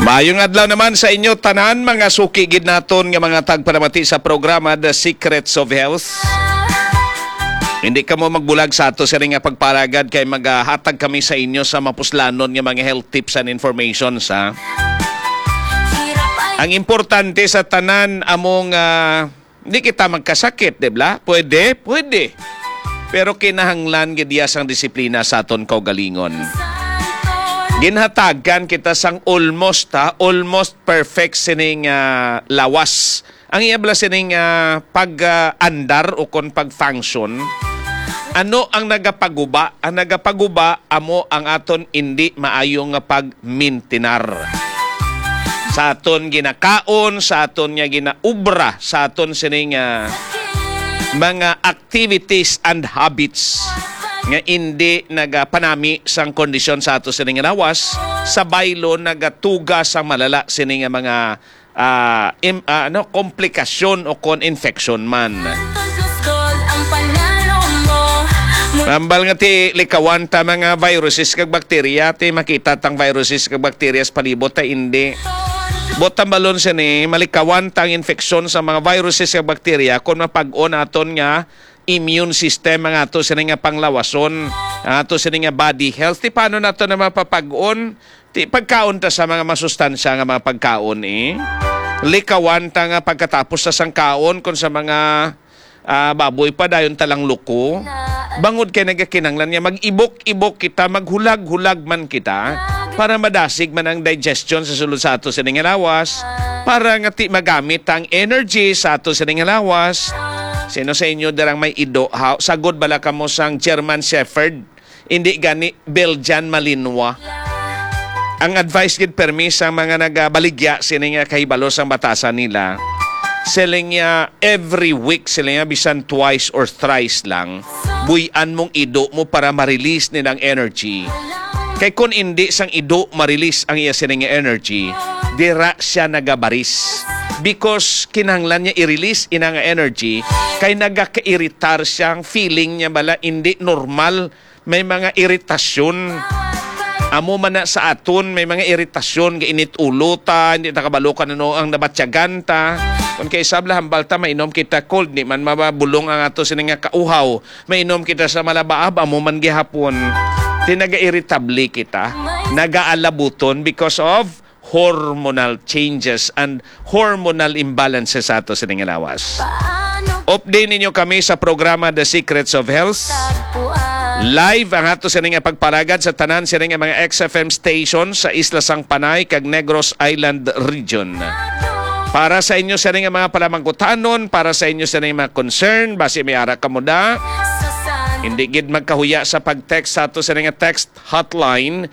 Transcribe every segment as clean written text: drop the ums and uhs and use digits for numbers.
Maayong adlaw naman sa inyo tanan mga suki gid naton nga mga tagpanamati sa programa The Secrets of Health. Hindi ka mo magbulag sa ato sa nga pagparagad kay maghatag kami sa inyo sa mapuslanon nga mga health tips and information sa. Ang importante sa tanan among hindi kita magkasakit, di ba? Pwede. Pero kinahanglan gid ang disiplina sa aton kaugalingon. Ginhatagan kita sang almost perfect sining lawas. Ang iyabla sining pag-andar o kon pag-function. Ano ang nagapaguba? Ang nagapaguba amo ang aton hindi maayong pag-mintinar. Sa aton ginakaon, sa aton nga ginaubra, sa aton sining mga activities and habits nga hindi nagapanami sang kondisyon sa ato sining lawas, sa baylo nagatuga sa malala sining mga komplikasyon o kon infection man. Mambal nga ti likawan ta mga viruses kag bakterya, ti makita tang viruses kag bakterya sa palibot ta hindi. Botang balon siya ni malikawan tang infeksyon sa mga viruses kag bakterya kung mapag-on aton nga immune system ang ato sa nga panglawason, ang ato sa nga body health. Ti paano nato na mapapag-on? Ti pagkaon ta sa mga masustansya nga mga pagkaon likawan ta nga pagkatapos sa sangkaon kung sa mga baboy pa dayon talang luko. Bangod kay nagakinanglan niya mag-ibok-ibok kita, maghulag-hulag man kita para madasig man ang digestion sa sulod sa ato sa nga lawas, para nga ti magamit ang energy sa ato sa nga lawas. Sino sa inyo darang may ido? Sagod bala ka mo sang German Shepherd, hindi gani Belgian Malinois. Ang advice gid permis ang mga nagabaligya sini nga kahibalo sang batasan nila. Sila nga every week sila nga bisan twice or thrice lang buyan mong ido mo para ma-release nilang energy. Kay kun hindi sang ido ma-release ang iya sila nga energy, dira siya nagabaris. Because kinahanglan niya i-release inang energy kay nagaka-iritar siyang feeling niya bala hindi normal, may mga iritasyon. Amo man na sa aton may mga iritasyon, gainit ulo ta, hindi nakabalukan ano ang nabatyagan ta. Kung kay sabla hambal ta mainom kita cold, ni man mababulong ang ato sining nga kauhaw. Mainom kita sa malabaab, amo man gihapon. Tinaga-irritable kita, nagaalabuton because of hormonal changes and hormonal imbalances sa ato sining lawas. Update ninyo kami sa programa The Secrets of Health. Live ang ato sining pagparagad sa tanan sining mga XFM stations sa Isla Sang Panay kag Negros Island region. Para sa inyo sining mga palamangkutanon, para sa inyo sining mga concern, basi may ara kamo da. Hindi gid magkahuya sa pag-text sa ato sining text hotline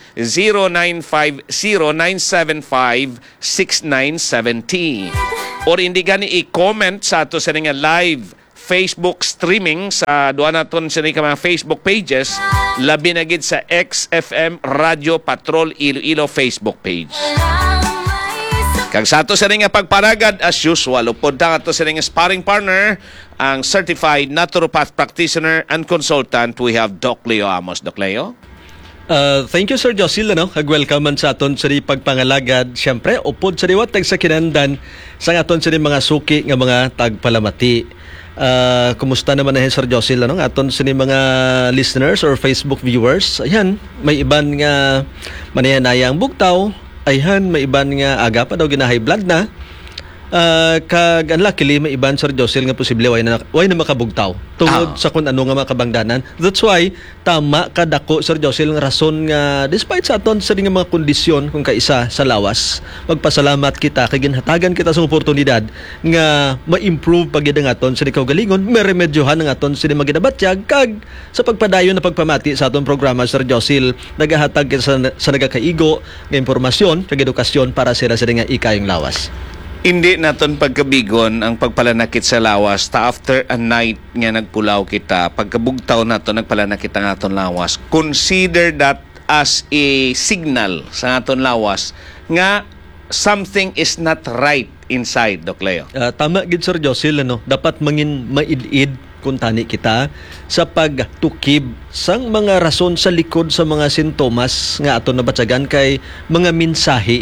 0950-975-6970. Or hindi gani i-comment sa ato sining live Facebook streaming sa duha naton sining mga Facebook pages, labi na gid sa XFM Radio Patrol Iloilo Facebook page. Kag sa ato sining pagparagad as usual, upod ta ato sining sparring partner, ang certified naturopath practitioner and consultant, we have Doc Leo Amos. Doc Leo? Thank you, Sir Josil. Kag-welcome man sa aton sa pagpangalagad. Siyempre, upod sa diwatag sa kinandan sa aton sa mga suki nga mga tagpalamati. Kumusta naman na Sir Josil, aton sa mga listeners or Facebook viewers? Ayan, may iban nga manayanayang bugtaw. Ayan, may iban nga aga pa daw gina-high blood na. Kag unluckily may iban Sir Josil nga posible way na makabugtaw tungod sa kung ano nga makabangdanan. That's why tama kadako Sir Josil nga rason nga despite sa aton sa nga mga kondisyon kung kaisa sa lawas, magpasalamat kita kay ginhatagan kita sa oportunidad nga ma-improve pagid ang aton sa kaugalingon, meremedyohan ang aton sa maginabatyag kag sa pagpadayon na pagpamati sa aton programa Sir Josil, nagahatag kita sa nagakaigo nga impormasyon kag edukasyon para sa nga ikayong lawas. Hindi naton pagkabigon ang pagpalanakit sa lawas ta after a night nga nagpulaw kita, pagkabugtaw nato nagpalanakit ang aton lawas. Consider that as a signal sa aton lawas nga something is not right inside, Doc Leo. Tama gid Sir Josil, dapat mangin mailid kung tani kita sa pagtukib sang mga rason sa likod sa mga sintomas nga aton nabatsagan kay mga mensahe ina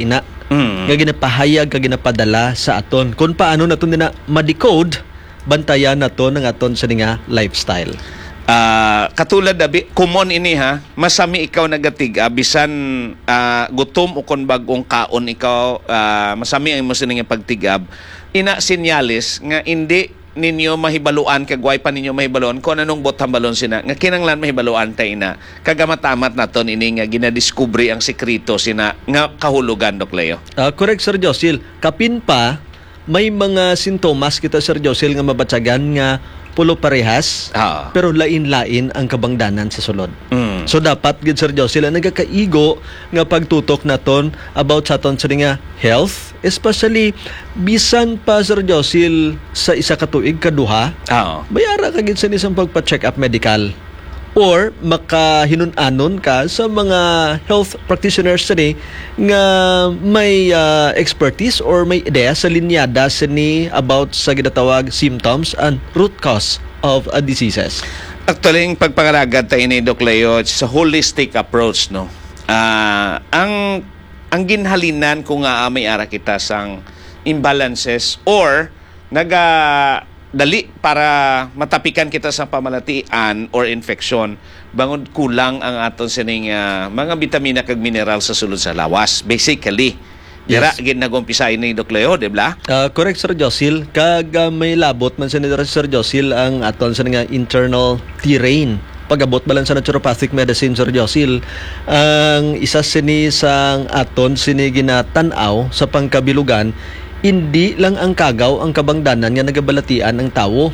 nga ginapahayag ka ginapadala sa aton kung paano naton nila ma-decode bantayan naton ang aton sa nga lifestyle. Katulad common ini ha, masami ikaw nagatiga bisan gutom o kon bagong kaon ikaw, masami ang imo sining pagtigab, ina sinyalis nga hindi ninyo mahibaluan kagway pa ninyo mahibaluan kung anong bothambalon sina nga kinanglan mahibaluan tay na kagamatamat naton ini nga ginadiskubre ang sekreto sina nga kahulugan, Dok Leo. Correct, Sir Josil. Kapin pa may mga sintomas kita, Sir Josil, nga mabatsagan nga pulo parehas, pero lain-lain ang kabangdanan sa sulod. So dapat gid, Sir Josil, ang nagakaigo nga pagtutok naton about sa aton sa nga health, especially bisan pa, Sir Josil, sa isa ka tuig kaduha, bayara ka gid sa isang pagpa-check up medical or makahinun-anon ka sa mga health practitioners sini nga may expertise or may ideya sa linyada sini about sa ginatawag symptoms and root cause of diseases. Actually, ang pagpangalagad tayo ni Doc Leo, it's a holistic approach, no? Ang ginhalinan kung nga may ara kita sang imbalances or dali para matapikan kita sa pamalatian or infection, bangod kulang ang aton sining mga bitamina kag mineral sa sulod sa lawas. Basically, dira gid nagumpisay ni Doc Leo, di ba? Correct, Sir Josil. Kag may labot man sa Sir Josil ang aton sa nga internal terrain. Pag-abot balan sa naturopathic medicine, Sir Josil, ang isa sini sang aton sini ginatanaw sa pangkabilugan, hindi lang ang kagaw ang kabangdanan nga nagabalatian ang tawo.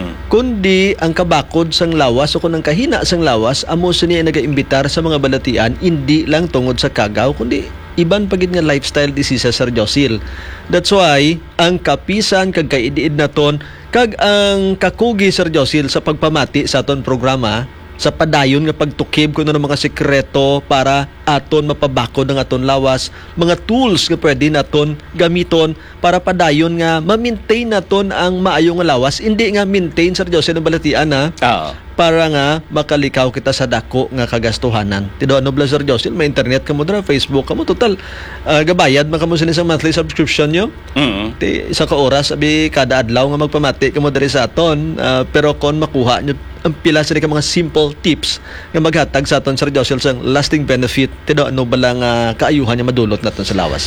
Kundi ang kabakod sang lawas o kung ang kahina sang lawas, amo sini ay nagaimbitar sa mga balatian, hindi lang tungod sa kagaw, kundi iban pagid nga lifestyle diseases, Sir Josil. That's why ang kapisan kag kaidiid naton kag ang kakugi, Sir Josil, sa pagpamati sa aton programa sa padayon nga pagtukib kuno ng mga sekreto para aton mapabakod ang aton lawas, mga tools nga pwede naton gamiton para padayon nga ma-maintain naton ang maayong lawas, hindi nga maintain, Sir Jose, ng balatian na para nga makalikaw kita sa dako nga kagastuhanan. Tido ano bla, Sir Jose, may internet ka mo dra, Facebook ka mo, total gabayad man ka mo sa monthly subscription nyo. Ti isa ka oras abi kada adlaw nga magpamati ka mo diri sa aton, pero kon makuha nyo ang pila sa mga simple tips nga maghatag sa aton, Sir Josel, sang lasting benefit, tido ano ba lang kaayuhan niya madulot naton sa lawas.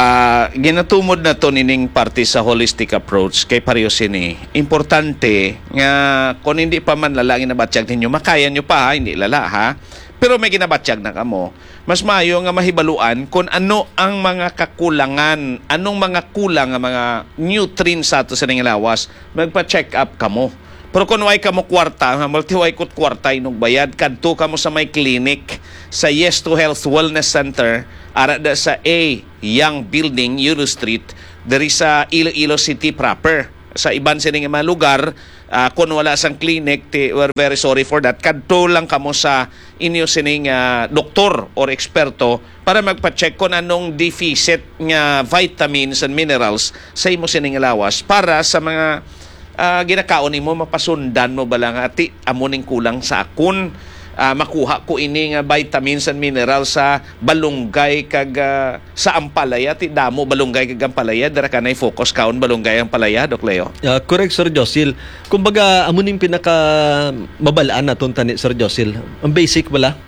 Ginatumod na to nining parte sa holistic approach kay pareho sini. Importante nga kung hindi pa man lalangin na batsyag ninyo, makaya nyo pa, hindi lala ha. Pero may ginabatsyag na kamo. Mas maayo nga mahibaluan kung ano ang mga kakulangan, anong mga kulang nga mga nutrients sa ato sa ning lawas, magpa-check up kamo. Pero kung way ka mo kwarta, multiway kot kwarta inong bayad, kadto ka mo sa may clinic sa Yes to Health Wellness Center, arada sa A Young Building, Euro Street, dari sa Iloilo City proper. Sa iban sining mga lugar, kung wala sang clinic, we're very sorry for that. Kadto lang ka mo sa inyo sining doktor or eksperto para magpa-check kung anong deficit nga vitamins and minerals sa imo sining lawas para sa mga ginakaon mo, mapasundan mo ba lang ati amuning kulang sa akon, makuha ko ini nga vitamins and minerals sa balunggay kag sa ampalaya, ti damo balunggay kag ampalaya, dara kanay focus kaon balunggay ang palaya, Doc Leo. Correct, Sir Josil. Kumbaga amuning pinaka mabalaan naton tani, Sir Josil, ang basic wala.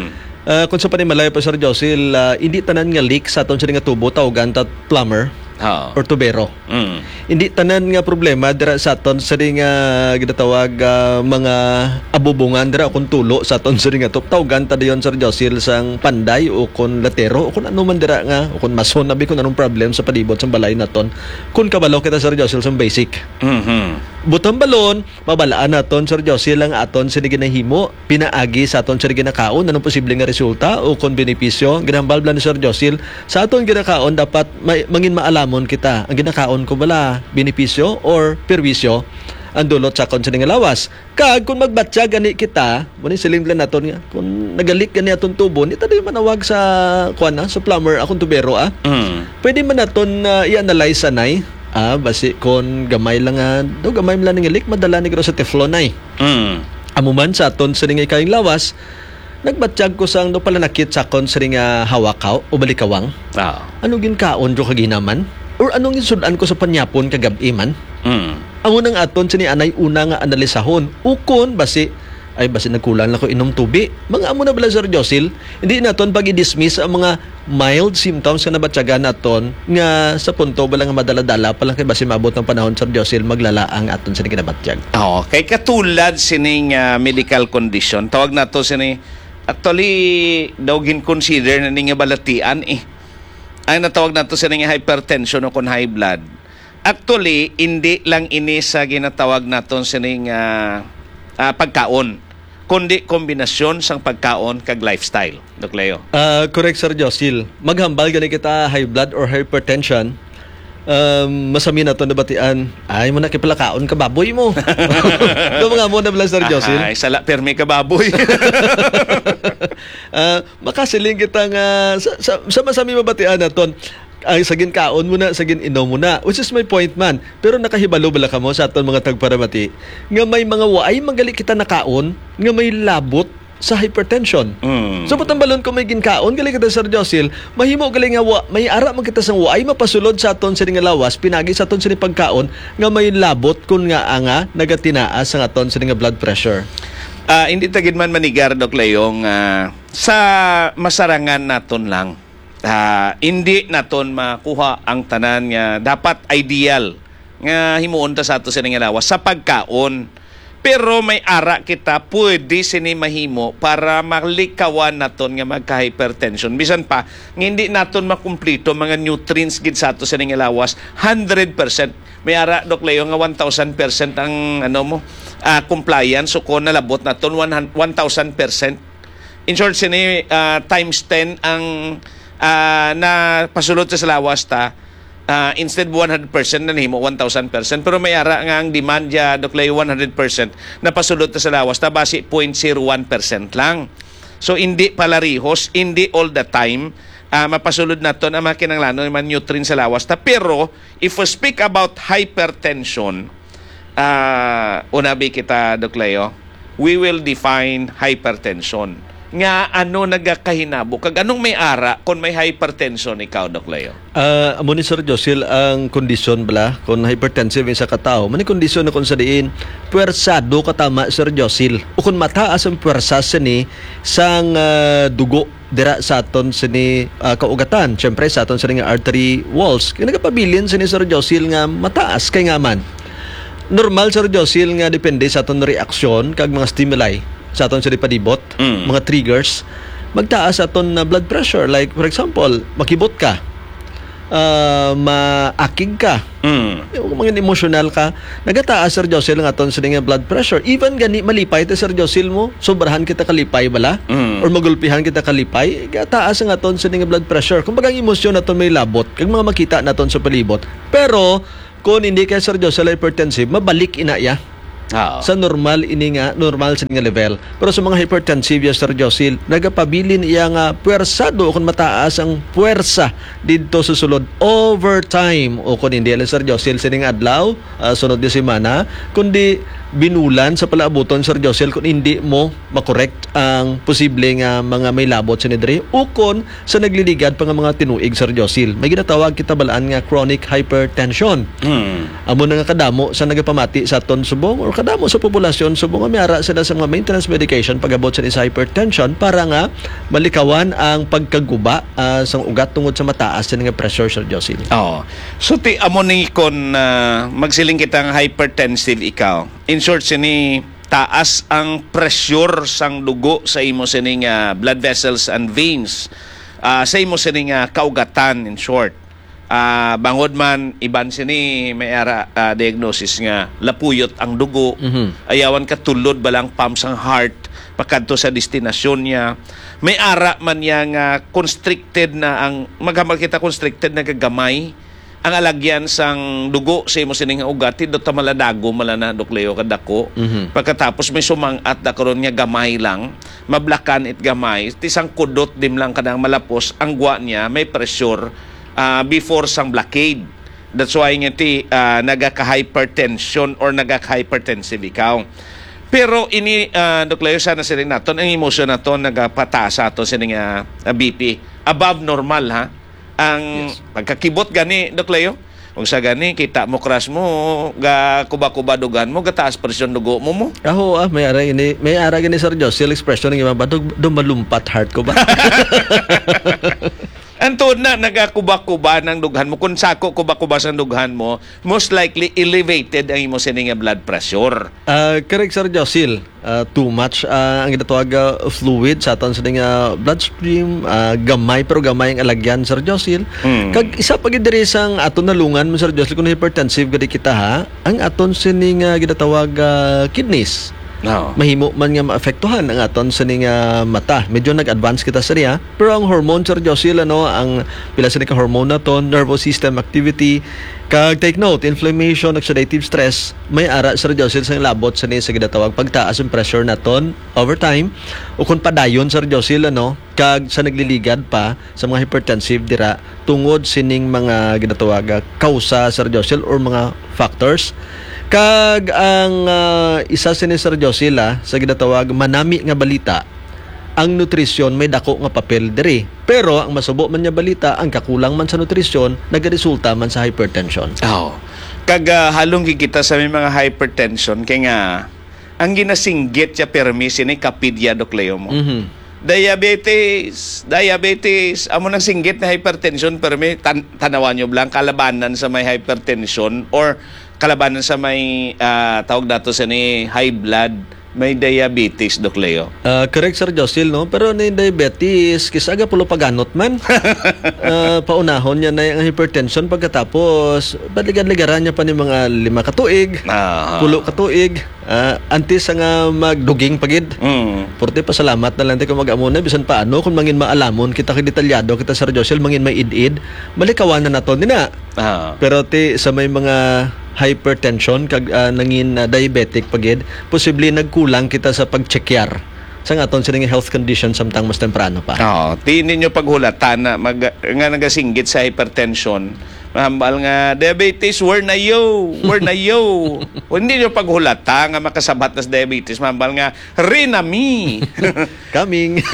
Kung sa panimalayo pa, Sir Josil, hindi tanan nga leak sa aton sa nga tubo tawgan ta plumber or tubero. Hindi tanan nga problema dira sa aton sa nga ginatawag mga abubungan dira kung tulo sa aton sa nga tawgan ta dayon, Sir Josil, sang panday o kon latero o kun ano man dira nga o kun mason abi kun anong problem sa palibot sa balay naton. Kun kabalo kita, Sir Josil, sang basic. Butang balon, mabalaan naton, Sir Josil, ang aton sa ginahimo pinaagi sa aton sa ginakaon, anong posibleng nga resulta o kon benepisyo. Ginambal blan ni Sir Josil, sa aton ginakaon dapat mangin maalamon kita ang ginakaon ko bala benepisyo or perwisyo ang dulot sa kon sa nga lawas. Kag kung magbatya gani kita, muna silinglan naton nga kung nagalik gani aton tubo, ita di manawag sa kuan sa plumber akong tubero pwede man naton i-analyze anay basi kon gamay lang gamay lang nga leak madala ni sa teflon ay. Amuman sa aton sa nga ikaing lawas nagbatsyag ko sang do pala nakit sa kon sa nga hawakaw o balikawang. Ano ginkaon do kaginaman? Or anong isudan ko sa panyapon kagabi man? Ang unang aton sa ni anay una nga analisahon. Ukon basi nagkulang lang ko inom tubi. Mga amo na bala Sir Josil, hindi naton pag i-dismiss ang mga mild symptoms nga nabatyagan naton nga sa punto bala nga madala-dala pa lang kay basi mabot ng panahon Sir Josil maglalaang aton sa kinabatyag. Kay katulad sining medical condition, tawag nato sini actually daw gin-consider na nga balatian Ang natawag nato sining hypertension o kon high blood. Actually, hindi lang ini sa ginatawag naton sining pagkaon, kundi kombinasyon sang pagkaon kag lifestyle. Dok Leo. Correct Sir Josil. Maghambal gani kita high blood or hypertension. Masami na to nabatian. Ay mo na kipalakaon ka baboy mo. Do mga mo na bala Sir Josil. Ay sala permi ka baboy. Makasiling kita nga sa masami mabatian naton. Ay sagin kaon mo na, sagin inom mo na. Which is my point man. Pero nakahibalo bala ka mo sa aton mga tagparamati nga may mga waay magali kita nakaon nga may labot sa hypertension. So putang balon ko may ginkaon gali kita Sir Josil, mahimo gali nga may ara man kita sang waay mapasulod sa aton sa nga lawas pinagi sa aton sa pagkaon nga may labot kun nga anga nagatinaas sa aton sa nga blood pressure. Hindi tagid man manigar Dok Leong sa masarangan naton lang. Hindi naton makuha ang tanan nga dapat ideal nga himuon ta sa ato sa nga lawas sa pagkaon. Pero may ara kita pwede sini mahimo para malikawan naton nga magka-hypertension. Bisan pa nga hindi naton makumpleto mga nutrients gid sa ato sa nga lawas 100%. May ara Dok Leo nga 1,000% ang compliance so kung nalabot naton 1,000%. In short sini times 10 ang na pasulod sa lawas ta instead 100% na nahimo 1,000%, pero may ara nga ang demand ya Dok Leo 100% na pasulod ta sa lawas ta base 0.01% lang. So hindi palarihos, hindi all the time mapasulod naton ang makinanglanon man nutrient sa lawas ta. Pero if we speak about hypertension, unabi kita Dok Leo, we will define hypertension nga ano nagakahinabo kag anong may ara kung may hypertension ikaw Dok Leo. Amo ni Sir Josil ang kondisyon bala kung hypertensive sa katao. Mani kondisyon na kung sa diin puwersado katama Sir Josil. O kung mataas ang puwersa sini sang dugo dira sa aton sini kaugatan. Syempre sa aton sini nga artery walls. Kaya nagapabilin sini Sir Josil nga mataas kay nga man. Normal Sir Josil nga depende sa aton reaksyon kag mga stimuli sa aton sa palibot, mga triggers, magtaas aton na blood pressure. Like, for example, makibot ka, maakig ka, mga emotional ka, nagataas Sir Josil ang aton sa nga blood pressure. Even gani malipay ta Sir Josil mo, sobrahan kita kalipay bala, or magulpihan kita kalipay, gataas ang aton sa nga blood pressure. Kung bagang emosyon naton may labot, kag mga makita naton sa palibot. Pero, kung hindi kay Sir Josil hypertensive, mabalik ina ya. Sa normal sa nga level. Pero sa mga hypertensive Sir Josil, nagapabilin iya nga puwersado kung mataas ang puwersa didto sa sulod over time. O kung hindi Sir Josil sining adlaw, sunod na semana, kundi binulan sa palaabuton Sir Josil kung hindi mo makorekt ang posible nga mga may labot sa nidre o kung sa nagliligad pa nga mga tinuig Sir Josil. May ginatawag kita balaan nga chronic hypertension. Amo na nga kadamo sa nagapamati sa aton subong or kadamo sa populasyon subong nga miara sila sa mga maintenance medication pagabot sa hypertension para nga malikawan ang pagkaguba sa ugat tungod sa mataas sa nga pressure Sir Josil. So ti amo ni kon magsiling kita nga hypertensive ikaw. In short sini taas ang pressure sang dugo sa imo sining blood vessels and veins sa imo sining kaugatan in short. Bangod man iban sini may ara diagnosis nga lapuyot ang dugo, ayawan katulod balang pump sang heart pakadto sa destinasyon niya. May ara man niya nga constricted na ang maghamal kita constricted na gagamay ang alagyan sang dugo sa imo sining ugat do ta maladago malana Dok Leo kadako. Pagkatapos may sumangat da karon nga gamay lang, mablakan it gamay, tisang kudot dim lang kadang malapos ang gwa niya may pressure before sang blockade. That's why nga ti nagaka-hypertension or nagaka-hypertensive ikaw. Pero ini Dok Leo, sana siling naton ang emosyon naton nagapataas ato sining BP above normal ha. Ang pagkakibot gani Dok Leo, kung sa gani kita mo crush mo ga kuba-kuba dugan mo gataas presyon dugo mo. Ako may ara gini Sir Josil expression ng iba ba dumalumpat heart ko ba? Antod na nagakuba-kuba ng dughan mo. Kung sako kuba-kuba sa dughan mo, most likely elevated ang imo sining blood pressure. Correct Sir Josil. Too much ang ginatawag fluid sa aton sa bloodstream, gamay pero gamay ang alagyan Sir Josil. Kag isa pa gid diri sang aton nalungan mo Sir Josil kung hypertensive gadi kita ha, ang aton sining ginatawag kidneys. No. Mahimo man nga maapektuhan ang aton sining mata. Medyo nag-advance kita sa niya. Pero ang hormone Sir Josil ang pila sa ka hormone naton, nervous system activity, kag take note, inflammation, oxidative stress, may ara Sir Josil sa labot sa niya sa ginatawag pagtaas ang pressure naton over time. O kung padayon Sir Josil kag sa nagliligad pa sa mga hypertensive dira tungod sining mga ginatawag kausa Sir Josil or mga factors. Kag ang isa si Sir Josil sa ginatawag manami nga balita, ang nutrisyon may dako nga papel diri. Pero ang masubo man niya balita, ang kakulang man sa nutrisyon nagaresulta man sa hypertension. Kag halong gikita sa may mga hypertension kay nga ang ginasinggit ya permis ni kapidya Dok Leo mo. Diabetes, amo nang singgit na hypertension permi tanawan nyo lang kalabanan sa may hypertension or kalabanan sa may tawag dato sa ni high blood, may diabetes Dok Leo. Correct Sir Josil pero ni diabetes kisaga pulo paganot man. Paunahon niya na ang hypertension pagkatapos baligan-ligaran niya pa ni mga 5 ka tuig, 10 ka tuig, antes nga magduging pagid. Porte pasalamat na lang tayo kung mag-amo na bisan paano kung mangin maalamon kita kay detalyado kita Sir Josil mangin may id-id malikawan na naton nina. Pero sa may mga hypertension kag nangin diabetic pagid posible nagkulang kita sa pagchekyar sa aton sining health condition samtang mas temprano pa. Di ninyo paghulatan na nga nagasinggit sa hypertension. Mahambal nga diabetes where na yo. O hindi nyo paghulata nga makasabat na diabetes. Mahambal nga rinami. Coming.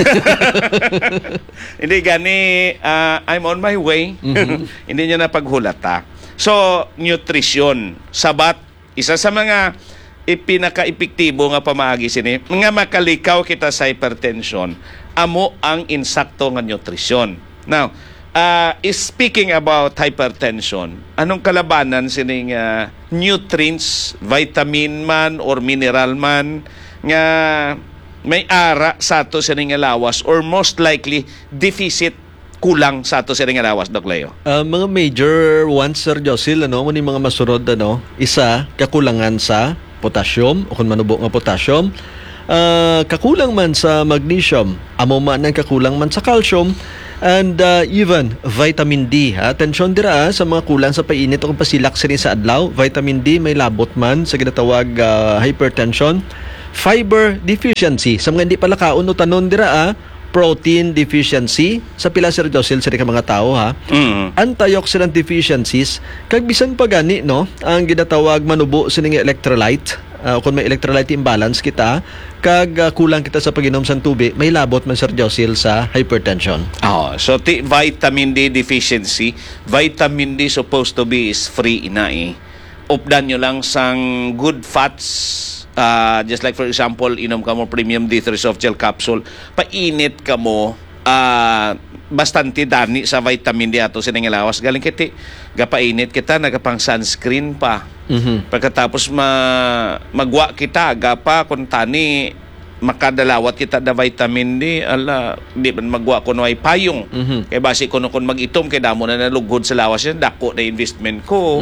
Hindi gani I'm on my way. Hindi nyo na paghulata. So, nutrition, sabat, isa sa mga pinaka-epektibo nga pamaagi sini, nga makalikaw kita sa hypertension, amo ang insakto nga nutrition. Now, speaking about hypertension, anong kalabanan sining nutrients, vitamin man or mineral man, nga may ara sa ato sining lawas or most likely deficit kulang sa ato sining lawas Dok Leo? Mga major ones Sir Josil muni mga masurod isa kakulangan sa potassium o kung manubo nga potassium, kakulang man sa magnesium, amo man ang kakulang man sa calcium, and even vitamin D. Atensyon dira sa mga kulang sa painit o pasilak sini sa adlaw. Vitamin D may labot man sa ginatawag hypertension. Fiber deficiency sa mga hindi pala kaon o tanon dira protein deficiency sa pila Sir Josil sa mga tao antioxidant deficiencies kag bisan pa gani ang ginatawag manubo sining electrolyte kung may electrolyte imbalance kita kag kulang kita sa pag-inom sang tubig may labot man Sir Josil sa hypertension. So vitamin D deficiency, vitamin D supposed to be is free updan nyo lang sang good fats. Just like for example, inom ka mo premium D3 soft gel capsule, painit ka mo bastante dani sa vitamin D ato sining lawas. Galing kiti gapainit kita nagapang sunscreen pa. Pagkatapos magwa kita gapa kun tani makadalawat kita da vitamin D di man magwa kuno ay payong. Kay base kuno kun mag-itom kay damo na nalughod sa lawas yan dako na investment ko.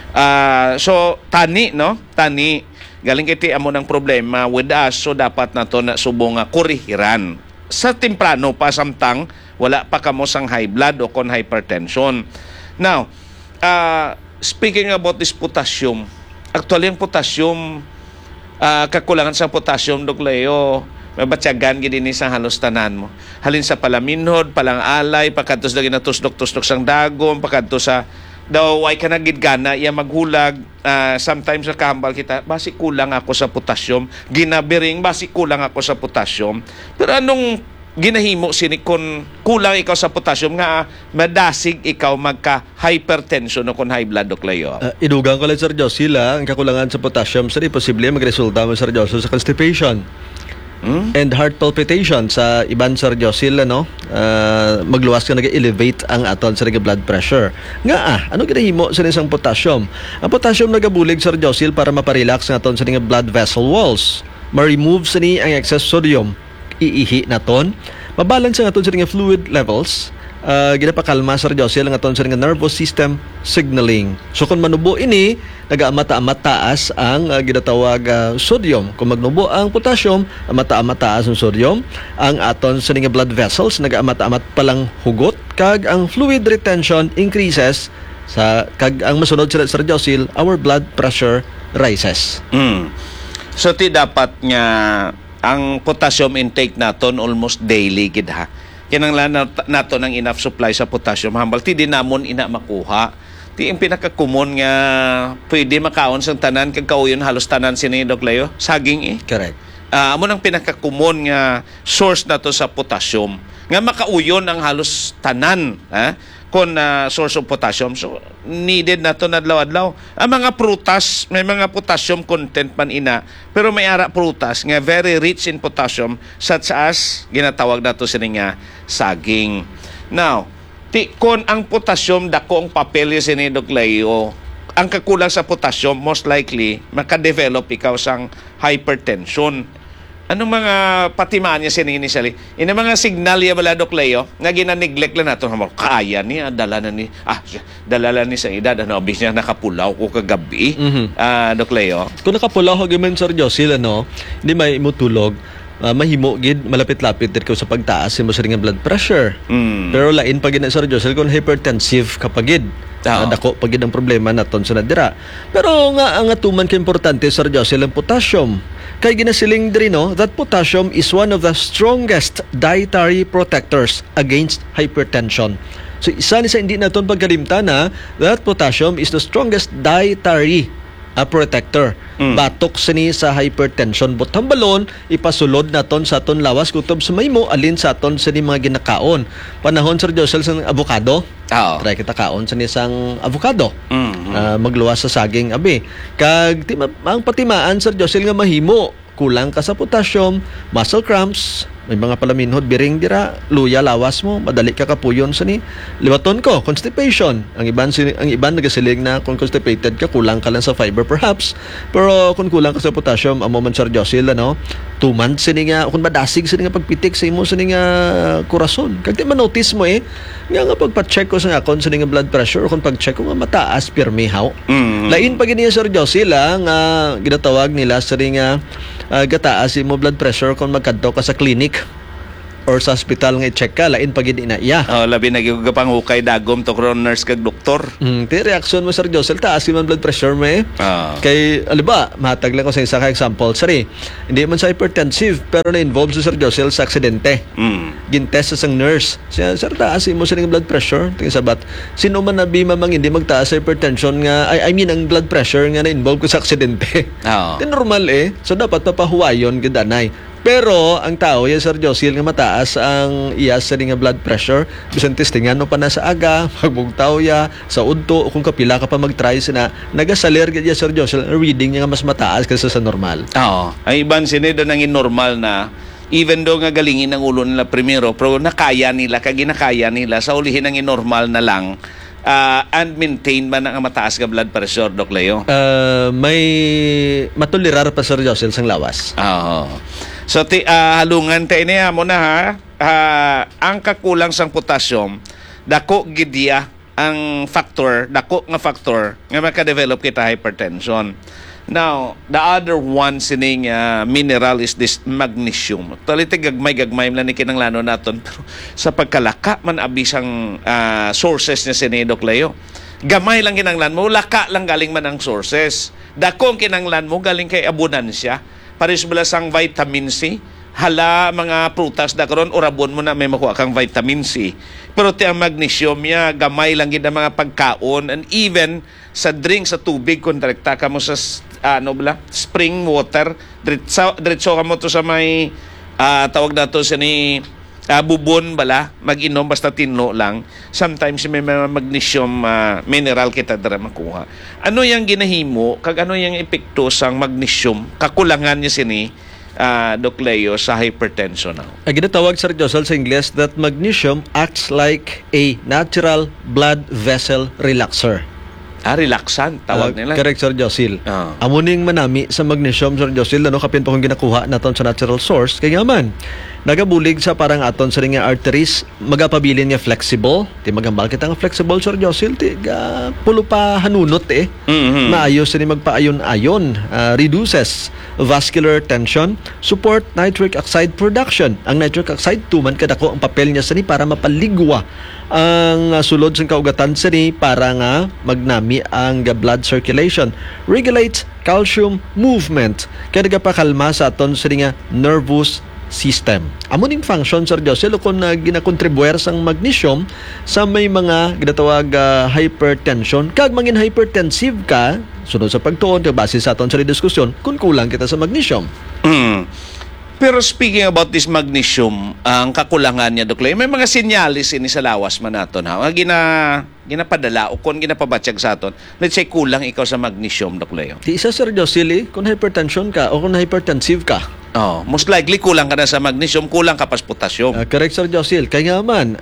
So tani galing kiti amo ng problema with us, so dapat nato na subong kurihiran sa temprano pa samtang wala pa kamo sang high blood o kon hypertension. Now, speaking about this potassium, actually ang potassium, kakulangan sa potassium Dok Leo, mabatyagan gid ini sa halos tanan mo. Halin sa palaminhod, palang alay, pagkadto sa tusdok-tusdok sang dagom, pagkadto sa daw ay kanagid gana iya maghulag. Sometimes sa kahambal kita, basi kulang ako sa potassium. Ginabiring, basi kulang ako sa potassium. Pero anong ginahimo sini kung kulang ikaw sa potassium nga madasig ikaw magka-hypertension o kung high blood o klayo? Idugang ko lang, Sir Josil, ang kakulangan sa potassium, sir, posible magresulta mo, Sir Josil, sa constipation. And heart palpitation sa iban, Sir Josil, magluwas ka nag-elevate ang aton sa blood pressure. Nga ano ginahimo sa isang potassium? Ang potassium nagabulig, Sir Josil, para maparelax ang aton sa blood vessel walls. Ma-remove sa ni ang excess sodium. Iihi naton. Mabalance ang aton sa fluid levels. Ginapakalma, Sir Josil, ang aton sa nervous system signaling. So kung manubo ini, nag-amata-amat taas ang ginatawag sodium. Kung magnubo ang potassium, amata-amat taas ang sodium. Ang aton sa blood vessels, nag-amata-amat palang hugot. Kag ang fluid retention increases. Kag ang masunod, Sir Josil, our blood pressure rises. So ti dapat nga ang potassium intake naton almost daily gid ha. Kinanglan naton ang enough supply sa potassium hambal ti di namon ina makuha. Ti ang pinaka-common nga pwede makaon sa tanan kag kauyon halos tanan sini Layo, saging Correct. Amo nang pinaka-common nga source nato sa potassium nga makauyon ang halos tanan kon source of potassium. So needed nato adlaw-adlaw. Ang mga prutas may mga potassium content man ina, pero may ara prutas nga very rich in potassium such as ginatawag nato sini nga saging. Now, kon ang potassium dako ang papel sini Layo, ang kakulang sa potassium most likely maka-develop ikaw sang hypertension. Anong mga patimaan niya sinini sali? Ina mga signal ya bala Layo nga gina-neglect lang nato kaya niya dala ni sa edad bis niya nakapulaw ko kagabi. Layo. Kung nakapulaw gyud Sir Josil, hindi may imutulog. Mahimo gid malapit-lapit dir ko sa pagtaas mo sa ring blood pressure. Pero lain pag gina, Sir Josil, kung hypertensive kapagid. Dako pagid ang problema naton sa nadira. Pero nga ang atuman ka importante, Sir Josil, ang potassium. Kay ginasiling diri that potassium is one of the strongest dietary protectors against hypertension. So isa ni sa hindi naton pagkalimtana that potassium is the strongest dietary protector. Batok sini sa hypertension. Butang balon, ipasulod naton sa aton lawas kutob sa maymo alin sa aton sa mga ginakaon. Panahon, Sir Josel, sa avocado. Try kita kaon sa isang avocado. Magluwas sa saging abi. Kag ang patimaan, Sir Josel, nga mahimo kulang ka sa potassium, muscle cramps, may mga palaminhod, biring dira, luya, lawas mo, madali ka kapuyon sa ni. Liwaton ko, constipation. Ang iban nagasiling na kung constipated ka, kulang ka lang sa fiber perhaps. Pero kung kulang ka sa potassium, amo man, Sir Josil, 2 months sini nga, kung madasig sini nga pagpitik sa imo sini nga kurason. Kag di man-notice mo nga pagpa-check ko sa akon sini nga blood pressure, kung pag-check ko nga mataas, pirmi haw. Lain pa gini, Sir Josil, nga ginatawag nila sini nga gataas mo blood pressure kung magkadto ka sa clinic or sa hospital nga i-check ka, lain pag na iya. Labi nagigapang hukay dagom to nurse kag doktor. Ti reaksyon mo, Sir Josel, taas yung blood pressure mo Kay, aliba, mahatag lang ko sa isa ka example. Sorry, hindi man sa hypertensive, pero na-involve si Sir Josel sa aksidente. Gintest sa isang nurse. Siya, Sir, taas mo sa blood pressure. Tingin sabat, sino man nabi mamang hindi magtaas sa hypertension nga, I mean, ang blood pressure nga na-involve ko sa aksidente. Di normal So, dapat papahuwayon gidanay. Pero ang tao, Sir Josil, nga mataas ang iyas sa nga blood pressure, bisan testingan mo pa na sa aga, magbugtaw ya, sa udto, kung kapila ka pa mag-try sina, nagasalir ka Sir Josil, reading niya nga mas mataas kaysa sa normal. Ang iban sinido nang normal na, even though nga galingin ang ulo nila primero, pero nakaya nila, kaginakaya nila, sa ulihin ang normal na lang, and maintain man ang mataas ka blood pressure, Dok Leo? May matulirar pa, Sir Josil, sang lawas. So, halungan tayo niya mo na ang kakulang sang potassium, dako gidya ang dako nga factor nga maka-develop kita hypertension. Now, the other one sining mineral is this magnesium. Talitig gagmay lang ni kinanglano naton, pero sa pagkalaka man abisang sources niya sinidok layo. Gamay lang kinanglan mo, laka lang galing man ang sources. Dako ang kinanglan mo galing kay abundansya. Paris bala sang vitamin C, hala mga prutas da karon urabon mo na may makuha kang vitamin C. Pero ti ang magnesium ya gamay lang gid ang mga pagkaon, and even sa drink sa tubig kung direkta ka mo sa spring water, diretso ka mo to sa may tawag na to sa ni bubon bala, mag-inom basta tinlo lang. Sometimes may mga magnesium mineral kita dara makuha. Ano yang ginahimo kag ano yang epekto sang magnesium kakulangan niya sini Doc Leo sa hypertension now? Ginatawag, Sir Josel, sa Ingles that magnesium acts like a natural blood vessel relaxer. Relaxant tawag nila. Correct, Sir Josil. Ah. Amuning manami sa magnesium, Sir Josil, kapin pa kung ginakuha naton sa natural source, kaya man, nagabulig sa parang aton sa nga arteries, magapabilin nga flexible. Ti magambal kita nga flexible, Sir Josil, ti pulo pa hanunot Mhm. Maayos ni magpaayon-ayon, reduces vascular tension, support nitric oxide production. Ang nitric oxide tuman kadako ang papel niya sani para mapaligwa ang sulod sa kaugatan sani para nga magnami ang blood circulation, regulates calcium movement, kaya nagapakalma sa aton sa nga nervous system. Amuning function, Sir Josel, kung ginakontribuer sang magnesium sa may mga ginatawag hypertension, kag mangin hypertensive ka, sunod sa pagtuon, base sa aton sa diskusyon, kung kulang kita sa magnesium. Pero speaking about this magnesium, ang kakulangan niya, Dok Leo, may mga sinyalis ini sa lawas man naton ha. Ginapadala o kung ginapabatsyag sa aton, let's say kulang ikaw sa magnesium, Dok Leo. Di isa, Sir Josel, kung hypertension ka o kung hypertensive ka, Most likely kulang ka na sa magnesium, kulang ka pa sa potassium. correct, Sir Josil. Kaya nga man,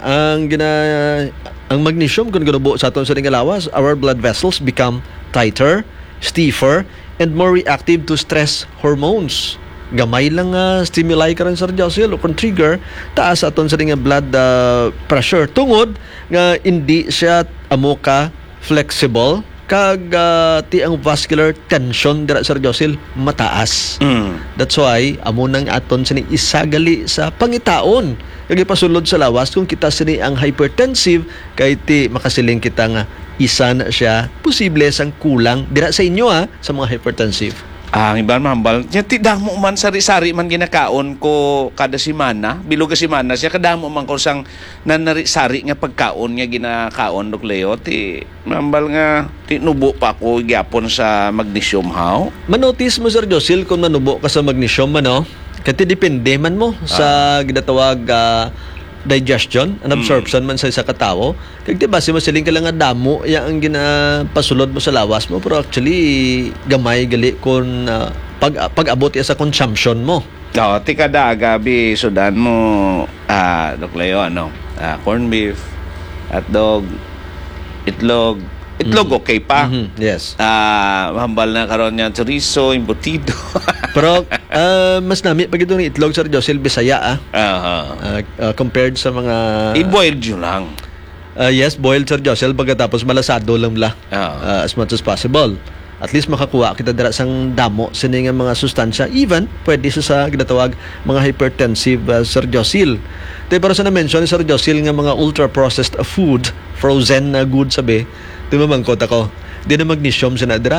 ang magnesium, kung ginubo sa aton sa lawas, our blood vessels become tighter, stiffer, and more reactive to stress hormones. Gamay lang stimuli ka rin, Sir Josil, o kung trigger, taas aton sa blood pressure. Tungod nga hindi siya amo ka flexible, kag ti ang vascular tension dira, Sir Josil, mataas. That's why amo nang aton sini isagali sa pangitaon kag ipasulod sa lawas kung kita sini ang hypertensive kay ti makasiling kita nga isa na siya posible sang kulang dira sa inyo sa mga hypertensive. Ang iban mahambal, ti damo man sari-sari man ginakaon ko kada semana, bilog ka semana siya kadamo man ko sang nanari-sari nga pagkaon nga ginakaon, Dok Leo, ti mahambal nga ti nubo pa ko gyapon sa magnesium how. Manotice mo, Sir Josil, kung manubo ka sa magnesium kasi depende man mo sa ginatawag digestion and absorption man sa isa ka tawo. Kag diba si masiling ka lang nga damo ya ang ginapasulod mo sa lawas mo, pero actually gamay gali kung pag-abot sa consumption mo. Ti kada gabi sudan mo Dok Leo, corned beef, hotdog, itlog okay pa. Yes. Mahambal na karon niya chorizo, embutido. Pero mas nami pag itong itlog, Sir Josil, Bisaya compared sa mga i-boiled yun lang. Yes, boiled, Sir Josil, pagkatapos malasado lang as much as possible. At least makakuha kita dira sang damo sini nga mga sustansya, even pwede sa ginatawag mga hypertensive, Sir Josil. Pero sa na-mention ni Sir Josil nga mga ultra-processed food, frozen na good sabi, tumamangkot ako, di na magnesium sinadira.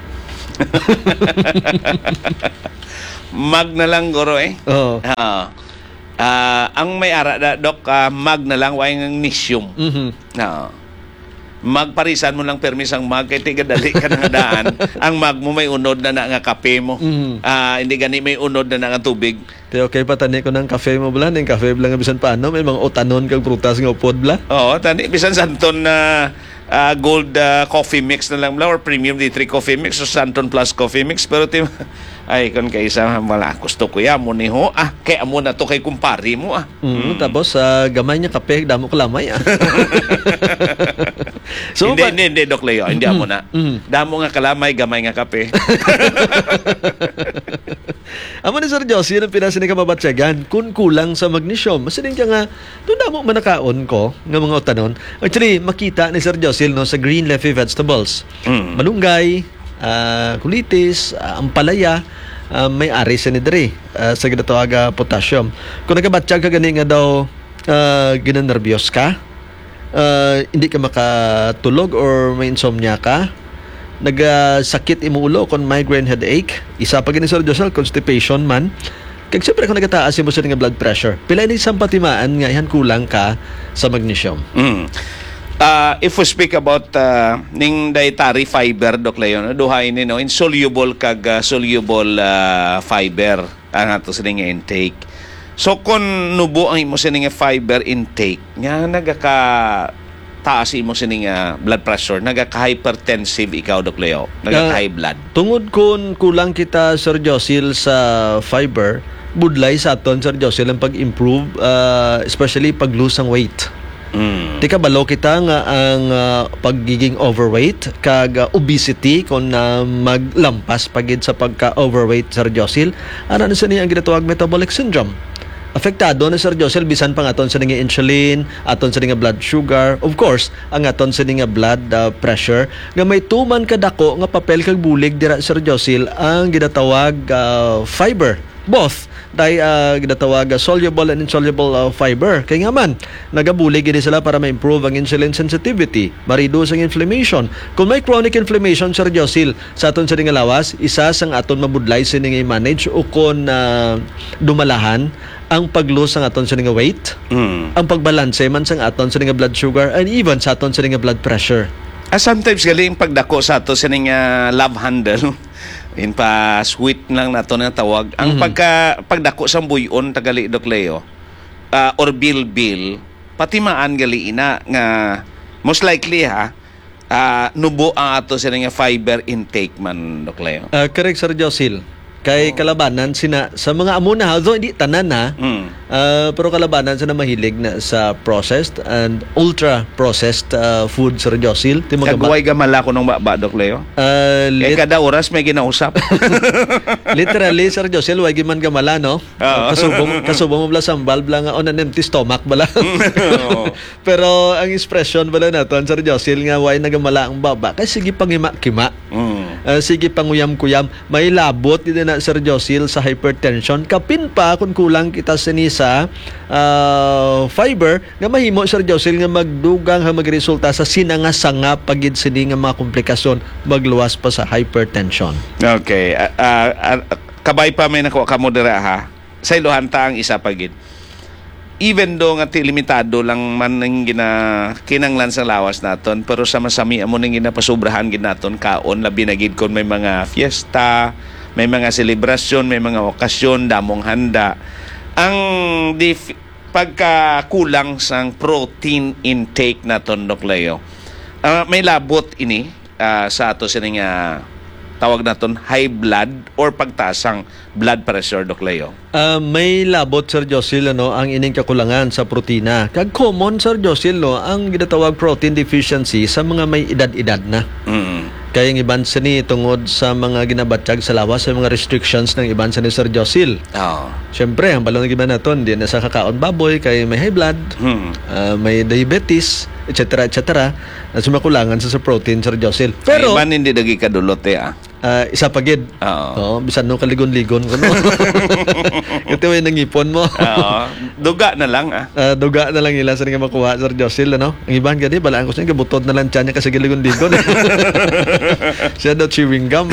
Mag na lang guro Oo. Ang may ara Dok, mag na lang way ng magnesium. Magparisan mo lang permis ang mag kay tigadali ka nga daan. Ang mag mo may unod na nga kape mo. Hindi gani may unod na nga tubig. Okay pa tani ko ng kafe mo bla, ng kafe bla nga bisan paano may mga utanon kag prutas nga upod bla. Oo, tani bisan santon na gold coffee mix na lang bla or premium D3 coffee mix o Santon Plus coffee mix, pero ay kon kay isa wala gusto ko ya mo ni ho kay amo na to kay kumpari mo Tapos gamay niya kape damo ko lamay So hindi Dok Leo, hindi amo na. Damo nga kalamay, gamay nga kape. Amo ni Sir Josie, ang pinasin ka mabatsyagan kung kulang sa magnesium. Masiling ka nga, doon damo manakaon ko ng mga utanon. Actually, makita ni Sir Josie sa green leafy vegetables. Malunggay, kulitis, ampalaya, may ari sa nidri sa ginatawag potassium. Kung nagabatsyag ka gani nga daw ginannervyos ka, hindi ka makatulog or may insomnia ka, nagsakit imo ulo kon migraine headache, isa pa gani, Sir Josel, constipation man, Kag siyempre kung nagataas mo sa nga blood pressure, pila ini isang patimaan nga ihan kulang ka sa magnesium. If we speak about ning dietary fiber, Dok Leon, duhay ni no insoluble kag soluble fiber ang ato sa nga intake. So kung nubo ang imo sa nga fiber intake, nga nagaka taas imo sa nga blood pressure, nagaka-hypertensive ikaw, Dok Leo, nagaka-high blood. Tungod kun kulang kita, Sir Josil, sa fiber, budlay sa aton, Sir Josil, ang pag-improve, especially pag-lose ang weight. Di ka balo kita nga ang pagiging overweight kag obesity kung maglampas pagid sa pagka-overweight, Sir Josil, ano na sa niya ang ginatawag metabolic syndrome. Apektado na, Sir Josel, bisan pang aton sa nga insulin, aton sa nga blood sugar, of course, ang aton sa nga blood pressure, nga may tuman kadako nga papel kag bulig dira, Sir Josel, ang ginatawag fiber. Both dahil ginatawag soluble and insoluble fiber. Kaya nga man, nagabulig gini sila para ma-improve ang insulin sensitivity, ma-reduce ang inflammation. Kung may chronic inflammation, Sir Josil, sa aton sa nga lawas, isa sang aton mabudlay sa nga i-manage o kung dumalahan ang pag-lose ang aton sa nga weight, ang pagbalanse man sa aton sa nga blood sugar, and even sa aton sa nga blood pressure. Sometimes galing pagdako sa ato sa nga love handle, in pa sweet lang nato na tawag. Ang pagdako sa buyon tagali, Dok Leo, or bilbil, pati maan gali ina nga most likely nubo ang ato sa nga fiber intake man, Dok Leo. Correct, Sir Josil. Kay kalabanan sina sa mga amuna, although hindi tanan na, pero kalabanan sina mahilig na sa processed and ultra processed food, Sir Josil. Kagway gamala ko nung baba, Dok Leo. Kada oras may ginausap. Literally, Sir Josil, wag man gamala, no? Kasubong mo bala sambal bala nga on an empty stomach bala. Pero ang expression bala naton, Sir Josil, nga why nagamala ang baba kay sige pangima-kima. Sige panguyam-kuyam, may labot din na, Sir Josil, sa hypertension. Kapin pa kung kulang kita sa fiber nga mahimo, Sir Josil, nga magdugang ha magresulta sa sinanga-sanga pagid sini nga mga komplikasyon magluwas pa sa hypertension. Okay. Kabay pa may nakuha ka mo dira ha. Sa iluhan ta ang isa pagid. Even do nga limitado lang man ng kinanglan sa lawas naton, pero sa masami amo nang ginapasubrahan gid naton kaon labi na gid kon may mga fiesta, may mga selebrasyon, may mga okasyon, damong handa. Ang pagkakulang sang protein intake naton, Dok Leo, may labot ini sa ato sa nga tawag naton high blood or pagtasang blood pressure, Dok Leo. May labot, Sir Josil, ang ining kakulangan sa protina. Kag common, Sir Josil, ang ginatawag protein deficiency sa mga may edad-edad na. Kaya yung iban sa ni tungod sa mga ginabatsyag sa lawas, sa mga restrictions ng iban sa ni Sir Josil. Siyempre, ang balong iban naton, di na sa kakaon baboy, kaya may high blood, may diabetes, etc. etc. na sumakulangan sa protein, Sir Josil. Pero iban hindi dagi kadulot isa pagid. Bisan no kaligon-ligon ko, no. Ito yung nangipon mo. Duga na lang duga na lang ila sa nga makuha, Sir Josil, no. Ang iban gani balaan ko sa gabutod na lang tiyan niya kasi galigon-ligon. Siya daw chewing gum.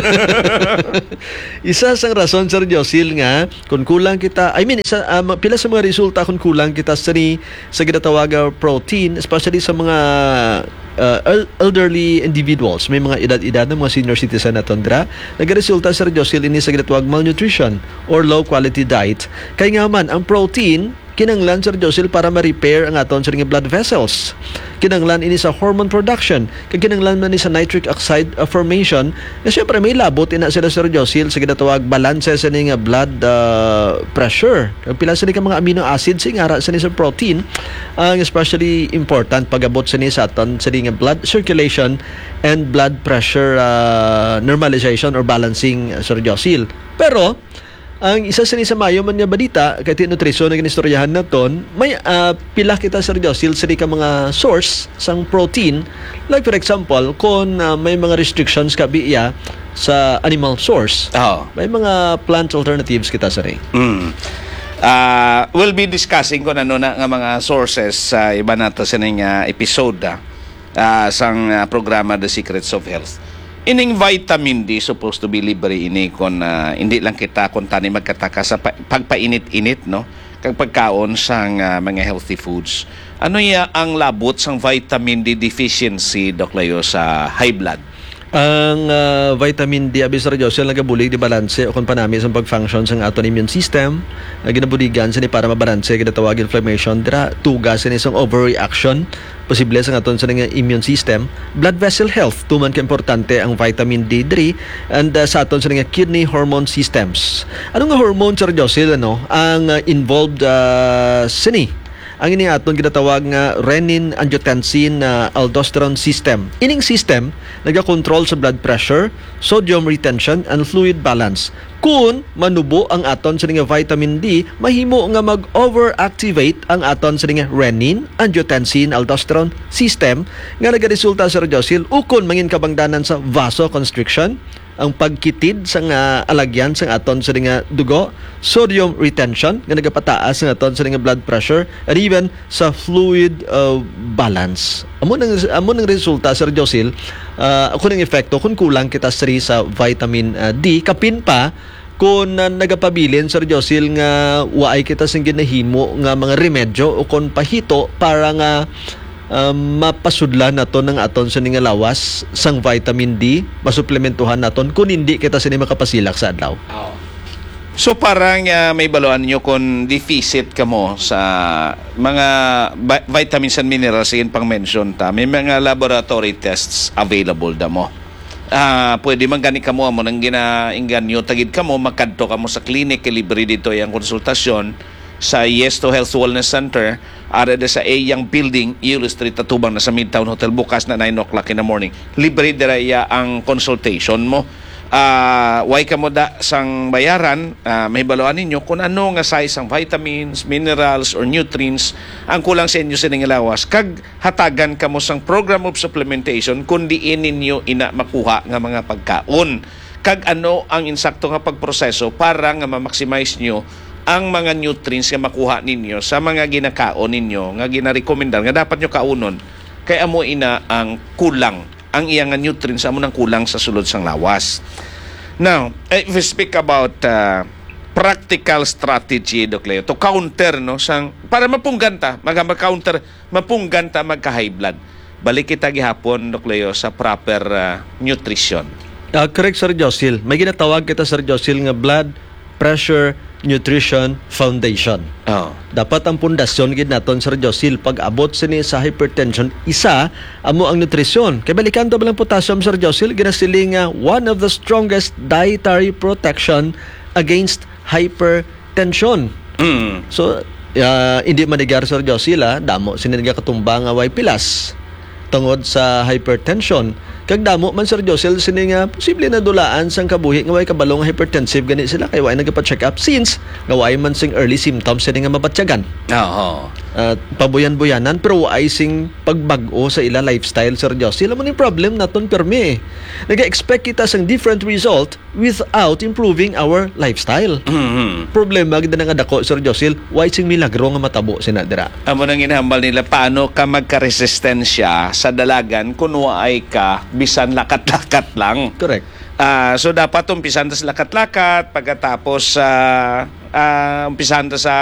Isa sang rason, Sir Josil, nga kung kulang kita, pila sa mga resulta kung kulang kita sa ginatawag protein, especially sa mga elderly individuals, may mga edad-edad ng mga senior citizen na tondra, nagresulta, Sir Josil, ini sa ginatawag malnutrition or low quality diet. Kaya nga man, ang protein kinanglan, Sir Josil, para ma-repair ang aton sa blood vessels. Kinanglan ini sa hormone production. Kinanglan man ni sa nitric oxide formation. Na syempre may labot ina sila, Sir Josil, sa ginatawag balance sa ni nga blood pressure. Pila sa ni ka mga amino acids ingara sa ni sa protein, ang especially important pag-abot sa ni sa aton sa ni nga blood circulation and blood pressure normalization or balancing, Sir Josil. Pero ang isa sa mayo man nga balita kay nutrisyon na ginistoryahan naton, may pila kita, Sir Josil, sa ka mga source sang protein, like for example kung may mga restrictions ka biya sa animal source, may mga plant alternatives kita, Sir. We'll be discussing kung ano na nga mga sources sa iba nato sa nga episode sang programa The Secrets of Health. Ining vitamin D supposed to be libre ini kon hindi lang kita kung tani magkataka sa pagpainit-init no kag pagkaon sang mga healthy foods. Ano ya ang labot sang vitamin D deficiency Doc Leo sa high blood? Ang vitamin D, abi Sir Josel, nagabulig di balanse o kung panami sa pag-function sa aton immune system, ginabuligan sa ni para mabalanse, kinatawag inflammation, dira tugas sa isang overreaction, posible sa aton sa immune system, blood vessel health, tuman ka importante ang vitamin D3, and sa aton sa kidney hormone systems. Ano nga hormone, Sir Josel, ang involved sini? Ang ini aton ginatawag nga renin, angiotensin, aldosterone system. Ining system nagakontrol sa blood pressure, sodium retention, and fluid balance. Kung manubo ang aton sa nga vitamin D, mahimo nga mag-overactivate ang aton sa nga renin, angiotensin, aldosterone system nga nagaresulta sa Josil ukon mangin kabangdanan sa vasoconstriction, ang pagkitid sa nga alagyan sa aton sa nga dugo, sodium retention nga nagapataas sa aton sa nga blood pressure, and even sa fluid balance. Amo nang resulta Sir Josil, kung ang epekto kung kulang kita sa vitamin D, kapin pa kung nagapabilin Sir Josil nga waay kita sing ginahimo nga mga remedyo o kung pahito para nga mapasudlan naton ng aton sa nga lawas sang vitamin D, masuplementuhan naton kung hindi kita sini makapasilak sa adlaw. So parang may baluan nyo kung deficit ka mo sa mga vitamins and minerals yung pang-mention ta. May mga laboratory tests available da mo. Pwede man gani ka mo nang ginainganyo tagid ka mo, makadto ka mo sa clinic, libre dito yung konsultasyon sa Yes to Health Wellness Center, ara sa Yang Building, Euro Street, Tatubang na sa Midtown Hotel, bukas na 9 o'clock in the morning. Libre diraya ang consultation mo. Way ka mo da sang bayaran, may baluan ninyo kung ano nga size ang vitamins, minerals, or nutrients ang kulang sa inyo sa lawas. Kag hatagan ka mo sang program of supplementation kung diin ninyo ina makuha nga mga pagkaon. Kag ano ang insakto nga pagproseso para nga ma-maximize nyo ang mga nutrients nga makuha ninyo sa mga ginakaon ninyo nga ginarekomendar nga dapat nyo kaunon kay amo ina ang kulang ang iyang nutrients amo nang kulang sa sulod sang lawas. Now, if we speak about practical strategy Doc Leo to counter sang para mapungganta mag-counter mapungganta magka-high blood, balik kita gihapon Doc Leo sa proper nutrition. Correct Sir Josil, may ginatawag kita Sir Josil nga blood pressure nutrition foundation. Dapat ang pundasyon gid naton Sir Josil pag abot sini sa hypertension, isa amo ang nutrisyon. Kay balikan to lang potassium Sir Josil, ginasiling one of the strongest dietary protection against hypertension. So hindi manigar Sir Josil, damo sini nagakatumba nga way pilas tungod sa hypertension. Kag damo man Sir Josil sini nga posible na dulaan sang kabuhi nga way kabalo nga hypertensive gani sila kay way nagapa-check up since nga way man sing early symptoms sini nga mabatyagan. Pabuyan-buyanan pero way sing pagbag-o sa ila lifestyle Sir Josil. Amo ning problem naton permi. Naga-expect kita sang different result without improving our lifestyle. Problema gid nga dako Sir Josil, way sing milagro nga matabo sina dira. Amo nang ginahambal nila paano ka magka-resistensya sa dalagan kung waay ka bisan lakat-lakat lang. Correct. So dapat umpisan ta sa lakat-lakat, pagkatapos umpisan ta sa